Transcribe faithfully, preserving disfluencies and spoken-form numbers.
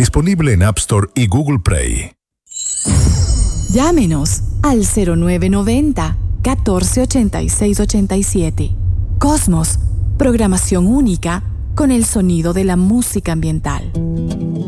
Disponible en App Store y Google Play. Llámenos al cero nueve nueve cero, uno cuatro ocho seis ocho siete. Cosmos, programación única con el sonido de la música ambiental.